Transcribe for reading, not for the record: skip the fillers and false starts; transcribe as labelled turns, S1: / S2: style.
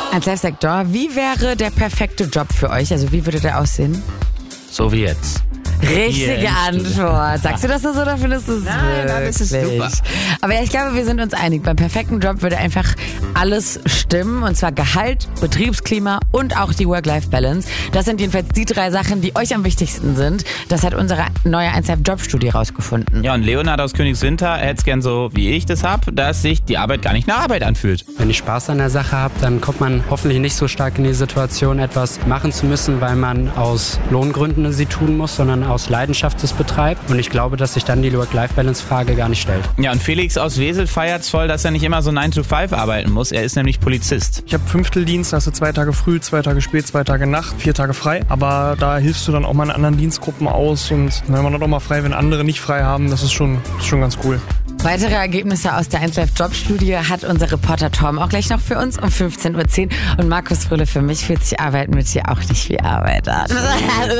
S1: 1Live-Sektor, wie wäre der perfekte Job für euch? Also wie würde der aussehen?
S2: So wie jetzt.
S1: Richtige Antwort. Sagst du das nur so oder findest du es
S2: Nein, das ist super.
S1: Aber ja, ich glaube, wir sind uns einig. Beim perfekten Job würde einfach alles stimmen. Und zwar Gehalt, Betriebsklima und auch die Work-Life-Balance. Das sind jedenfalls die 3 Sachen, die euch am wichtigsten sind. Das hat unsere neue 1Live-Jobstudie rausgefunden.
S2: Ja, und Leonhard aus Königswinter hätte es gern so, wie ich das hab, dass sich die Arbeit gar nicht nach Arbeit anfühlt.
S3: Wenn ich Spaß an der Sache habe, dann kommt man hoffentlich nicht so stark in die Situation, etwas machen zu müssen, weil man aus Lohngründen sie tun muss, sondern aus Leidenschaft es betreibt. Und ich glaube, dass sich dann die Work-Life-Balance-Frage gar nicht stellt.
S2: Ja, und Felix aus Wesel feiert's voll, dass er nicht immer so 9 to 5 arbeiten muss. Er ist nämlich Polizist.
S4: Ich habe Fünfteldienst, hast du 2 Tage früh, 2 Tage spät, 2 Tage Nacht, 4 Tage frei. Aber da hilfst du dann auch mal in anderen Dienstgruppen aus und dann man hat auch mal frei, wenn andere nicht frei haben. Das ist schon ganz cool.
S1: Weitere Ergebnisse aus der 1Live-Jobstudie hat unser Reporter Tom auch gleich noch für uns um 15.10 Uhr. Und Markus Fröhle, für mich fühlt sich Arbeiten mit dir auch nicht wie Arbeit an.